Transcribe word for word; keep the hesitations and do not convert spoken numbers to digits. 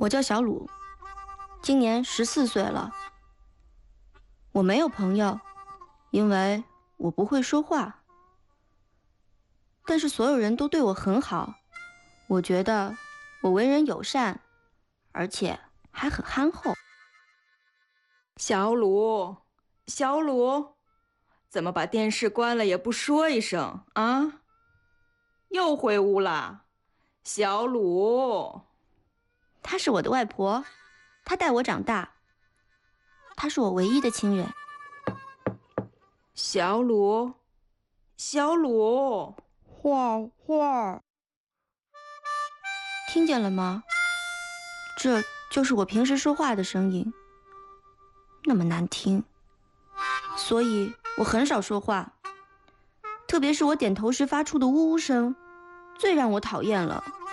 我叫小鲁，今年十四岁了。我没有朋友，因为我不会说话。但是所有人都对我很好，我觉得我为人友善，而且还很憨厚。 小鲁，小鲁，怎么把电视关了也不说一声啊？又回屋了，小鲁。 她是我的外婆，她带我长大，她是我唯一的亲人。 小鲁，小鲁， 画画，听见了吗？这就是我平时说话的声音，那么难听，所以我很少说话。特别是我点头时发出的呜呜声，最让我讨厌了。